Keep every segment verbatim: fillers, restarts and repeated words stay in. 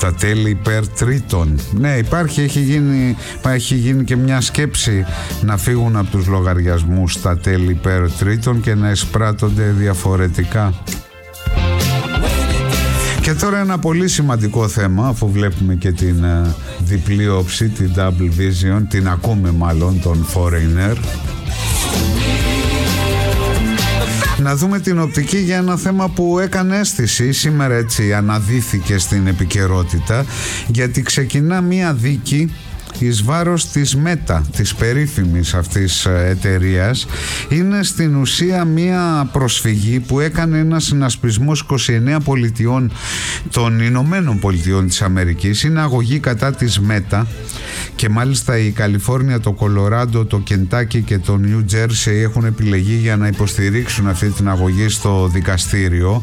Τα τέλη υπέρ τρίτων. Ναι, υπάρχει, έχει γίνει, έχει γίνει και μια σκέψη να φύγουν από τους λογαριασμούς τα τέλη υπέρ τρίτων και να εισπράττονται διαφορετικά. Και τώρα ένα πολύ σημαντικό θέμα, αφού βλέπουμε και την uh, διπλή όψη, την double vision, την ακούμε μάλλον, τον Foreigner. Να δούμε την οπτική για ένα θέμα που έκανε αίσθηση, σήμερα έτσι αναδύθηκε στην επικαιρότητα, γιατί ξεκινά μία δίκη εις βάρος της Meta, της περίφημης αυτής εταιρείας. Είναι στην ουσία μία προσφυγή που έκανε ένα συνασπισμός είκοσι εννέα πολιτιών των Ηνωμένων Πολιτειών της Αμερικής. Είναι αγωγή κατά της Meta και μάλιστα η Καλιφόρνια, το Κολοράντο, το Κεντάκι και το Νιου Τζέρσεϊ έχουν επιλεγεί για να υποστηρίξουν αυτή την αγωγή στο δικαστήριο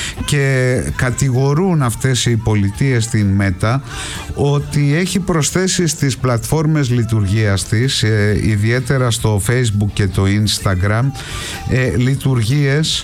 και κατηγορούν αυτές οι πολιτείες την Meta ότι έχει προσθέσει στις πλατφόρμες λειτουργίας της, ε, ιδιαίτερα στο Facebook και το Instagram, ε, λειτουργίες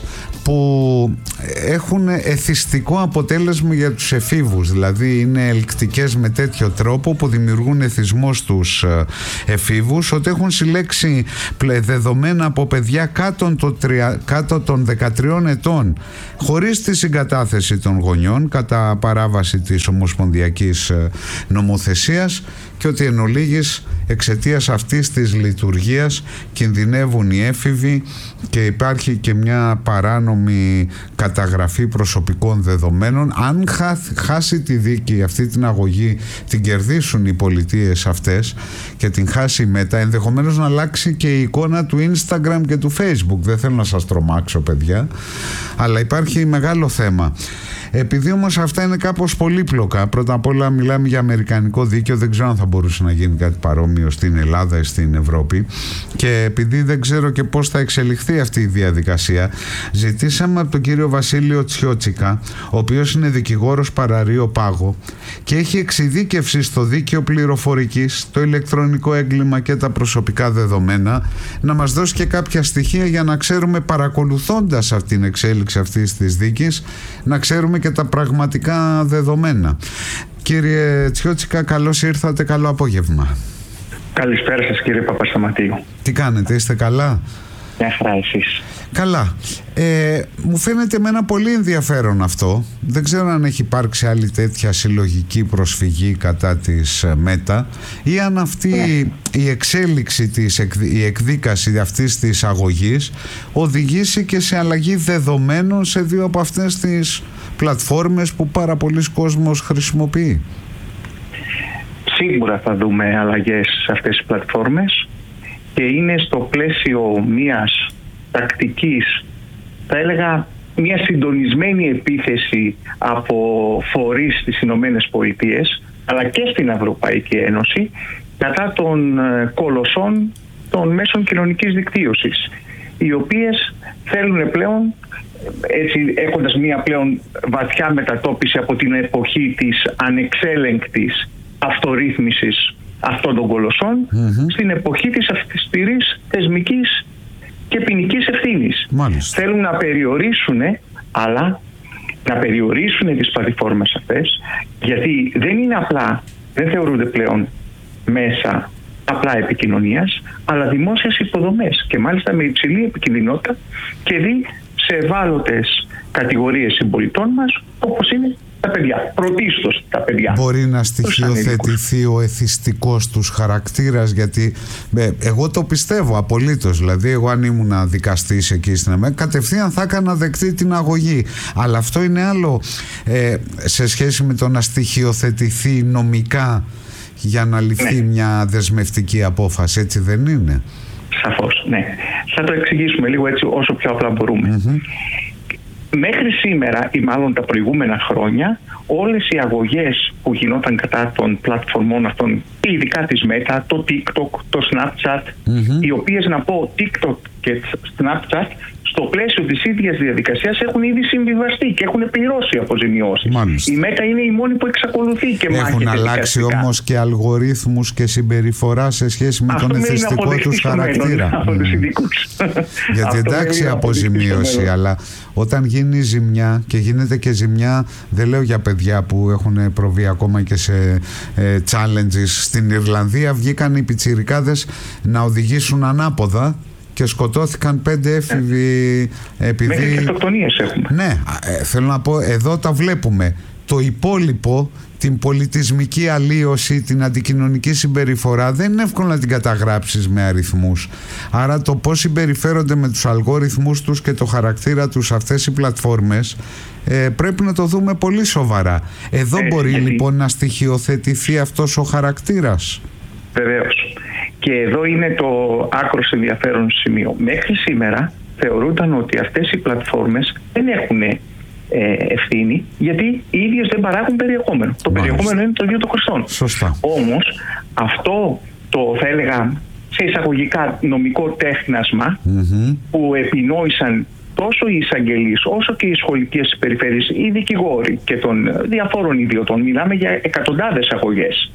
που έχουν εθιστικό αποτέλεσμα για τους εφήβους, δηλαδή είναι ελκτικές με τέτοιο τρόπο που δημιουργούν εθισμό στους εφήβους, ότι έχουν συλλέξει δεδομένα από παιδιά κάτω, το τρία, κάτω των δεκατριών ετών χωρίς τη συγκατάθεση των γονιών κατά παράβαση της ομοσπονδιακής νομοθεσίας και ότι εν ολίγης εξαιτίας αυτής της λειτουργίας κινδυνεύουν οι έφηβοι και υπάρχει και μια παράνομη καταγραφή προσωπικών δεδομένων. Αν χάσει τη δίκη, αυτή την αγωγή την κερδίσουν οι πολιτείες αυτές και την χάσει μετά, ενδεχομένως να αλλάξει και η εικόνα του Instagram και του Facebook. Δεν θέλω να σας τρομάξω, παιδιά, αλλά υπάρχει μεγάλο θέμα. Επειδή όμως αυτά είναι κάπως πολύπλοκα, πρώτα απ' όλα μιλάμε για αμερικανικό δίκαιο, δεν ξέρω αν θα μπορούσε να γίνει κάτι παρόμοιο στην Ελλάδα ή στην Ευρώπη, και επειδή δεν ξέρω και πώς θα εξελιχθεί αυτή η διαδικασία, ζητήσαμε από τον κύριο Βασίλειο Τσιότσικα, ο οποίος είναι δικηγόρος παραρρείο Πάγο και έχει εξειδίκευση στο δίκαιο πληροφορικής, το ηλεκτρονικό έγκλημα και τα προσωπικά δεδομένα, να μας δώσει και κάποια στοιχεία για να ξέρουμε, παρακολουθώντας αυτή την εξέλιξη αυτής της δίκης, να ξέρουμε και τα πραγματικά δεδομένα. Κύριε Τσιότσικα, καλώς ήρθατε, καλό απόγευμα. Καλησπέρα σας, κύριε Παπασταματίου. Τι κάνετε, είστε καλά? Μια χαρά, εσείς? Καλά. Ε, μου φαίνεται εμένα πολύ ενδιαφέρον αυτό. Δεν ξέρω αν έχει υπάρξει άλλη τέτοια συλλογική προσφυγή κατά της Meta ή αν αυτή yeah. η εξέλιξη, της, η εκδίκαση αυτής της αγωγής οδηγήσει και σε αλλαγή δεδομένων σε δύο από αυτές τις πλατφόρμες που πάρα πολλοί κόσμος χρησιμοποιεί. Σίγουρα θα δούμε αλλαγές σε αυτές τις πλατφόρμες και είναι στο πλαίσιο μιας τακτικής, θα έλεγα μια συντονισμένη επίθεση από φορείς στις Ηνωμένες Πολιτείες αλλά και στην Ευρωπαϊκή Ένωση κατά των κολοσσών των μέσων κοινωνικής δικτύωσης, οι οποίες θέλουν πλέον, έτσι έχοντας μια πλέον βαθιά μετατόπιση από την εποχή της ανεξέλεγκτης αυτορύθμισης αυτών των κολοσσών, mm-hmm. στην εποχή της αυστηρής θεσμικής και ποινικής ευθύνης. Μάλιστα. Θέλουν να περιορίσουν, αλλά να περιορίσουν τις πλατφόρμες αυτές, γιατί δεν είναι απλά, δεν θεωρούνται πλέον μέσα απλά επικοινωνίας, αλλά δημόσιες υποδομές και μάλιστα με υψηλή επικινδυνότητα και δει σε ευάλωτες κατηγορίες συμπολιτών μας, όπως είναι τα παιδιά, πρωτίστως τα παιδιά. Μπορεί να στοιχειοθετηθεί ο εθιστικός τους χαρακτήρας, γιατί ε, εγώ το πιστεύω απολύτως. Δηλαδή, εγώ αν ήμουν δικαστής εκεί στην ΕΜΕ, κατευθείαν θα έκανα δεκτή την αγωγή. Αλλά αυτό είναι άλλο ε, σε σχέση με το να στοιχειοθετηθεί νομικά για να ληφθεί ναι. μια δεσμευτική απόφαση, έτσι δεν είναι? Σαφώς, ναι. Θα το εξηγήσουμε λίγο έτσι όσο πιο απλά μπορούμε. Mm-hmm. Μέχρι σήμερα ή μάλλον τα προηγούμενα χρόνια, όλες οι αγωγές που γινόταν κατά των πλατφορμών αυτών, ειδικά της Meta, το TikTok, το Snapchat, mm-hmm. οι οποίες, να πω, TikTok και Snapchat στο πλαίσιο της ίδιας διαδικασίας έχουν ήδη συμβιβαστεί και έχουν πληρώσει αποζημιώσεις. Μάλιστα. Η Μέτα είναι η μόνη που εξακολουθεί και μάχεται. Έχουν αλλάξει όμως και αλγορίθμους και συμπεριφορά σε σχέση με αυτό τον εθιστικό τους χαρακτήρα. Από τους Γιατί εντάξει αποζημίωση, αλλά όταν γίνει ζημιά, και γίνεται και ζημιά, δεν λέω για παιδιά που έχουν προβεί ακόμα και σε ε, challenges. Στην Ιρλανδία βγήκαν οι πιτσιρικάδες να οδηγήσουν ανάποδα και σκοτώθηκαν πέντε έφηβοι επειδή... Μέχρι και αυτοκτονίες έχουμε. Ναι, ε, θέλω να πω, εδώ τα βλέπουμε. Το υπόλοιπο, την πολιτισμική αλλίωση, την αντικοινωνική συμπεριφορά, δεν είναι εύκολο να την καταγράψεις με αριθμούς. Άρα το πώς συμπεριφέρονται με τους αλγόριθμους τους και το χαρακτήρα τους αυτές οι πλατφόρμες, ε, πρέπει να το δούμε πολύ σοβαρά. Εδώ ε, μπορεί γιατί... λοιπόν να στοιχειοθετηθεί αυτός ο χαρακτήρας. Βεβαίως. Και εδώ είναι το άκρος ενδιαφέρον σημείο. Μέχρι σήμερα θεωρούνταν ότι αυτές οι πλατφόρμες δεν έχουν ε, ευθύνη, γιατί οι ίδιες δεν παράγουν περιεχόμενο. Το Μάλιστα. περιεχόμενο είναι το ίδιο των χρηστών. Σωστά. Όμως αυτό το, θα έλεγα, σε εισαγωγικά νομικό τέχνασμα mm-hmm. που επινόησαν τόσο οι εισαγγελείς όσο και οι σχολικές περιφέρειες, οι δικηγόροι και των διαφόρων ιδιωτών, μιλάμε για εκατοντάδες αγωγές,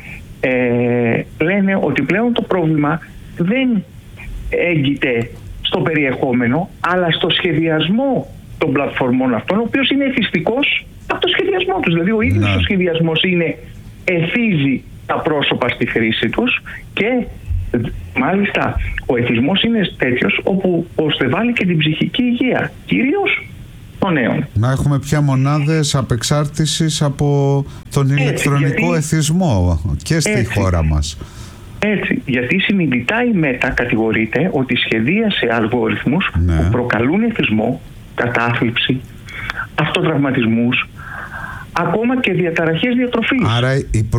Ε, λένε ότι πλέον το πρόβλημα δεν έγκυται στο περιεχόμενο, αλλά στο σχεδιασμό των πλατφορμών αυτών, ο οποίος είναι εθιστικός από το σχεδιασμό τους. Δηλαδή ο ίδιος ο σχεδιασμός είναι, εθίζει τα πρόσωπα στη χρήση τους, και μάλιστα ο εθισμός είναι τέτοιος όπου προσβάλλει και την ψυχική υγεία, κυρίως των νέων. Να έχουμε πια μονάδες απεξάρτησης από τον έτσι, ηλεκτρονικό γιατί... εθισμό και στη έτσι, χώρα μας. Έτσι, γιατί συνειδητά η Μέτα κατηγορείται ότι σχεδίασε αλγόριθμους ναι. που προκαλούν εθισμό, κατάθλιψη, αυτοτραυματισμούς, ακόμα και διαταραχές διατροφής. Άρα η